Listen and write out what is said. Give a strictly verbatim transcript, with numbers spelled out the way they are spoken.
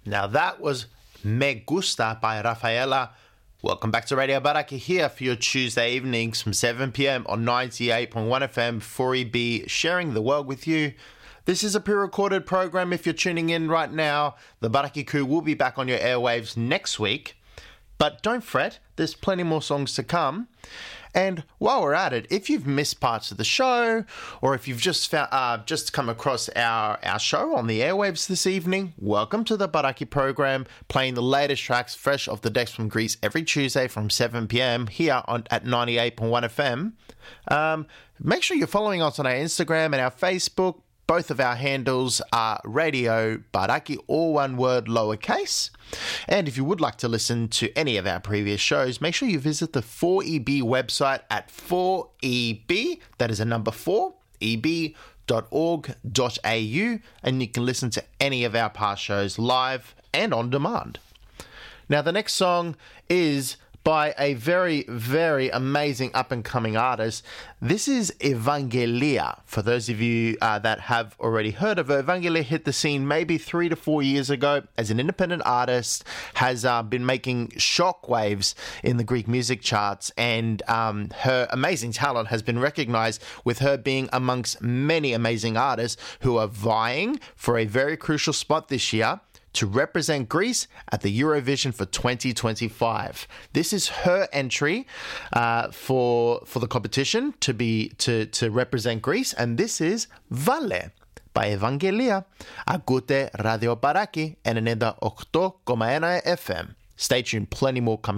Now that was Me Gusta by Rafaela. Welcome back to Radio Baraki here for your Tuesday evenings from seven p.m. on ninety-eight point one F M, four E B, sharing the world with you. This is a pre-recorded program if you're tuning in right now. The Baraki crew will be back on your airwaves next week. But don't fret, there's plenty more songs to come. And while we're at it, if you've missed parts of the show, or if you've just found, uh, just come across our, our show on the airwaves this evening, welcome to the Baraki program, playing the latest tracks fresh off the decks from Greece every Tuesday from seven p.m. here on at ninety-eight point one F M. Um, make sure you're following us on our Instagram and our Facebook. Both of our handles are Radio Baraki, all one word, lowercase. And if you would like to listen to any of our previous shows, make sure you visit the four E B website at four E B, that is a number four, E B dot org dot A U, and you can listen to any of our past shows live and on demand. Now, the next song is by a very, very amazing up-and-coming artist. This is Evangelia. For those of you uh, that have already heard of her, Evangelia hit the scene maybe three to four years ago as an independent artist, has uh, been making shockwaves in the Greek music charts, and um, her amazing talent has been recognized with her being amongst many amazing artists who are vying for a very crucial spot this year to represent Greece at the Eurovision for twenty twenty-five. This is her entry uh, for for the competition to be to to represent Greece, and this is Vale by Evangelia. Ακούτε Radio Baraki ninety-eight point one F M. Stay tuned, plenty more coming.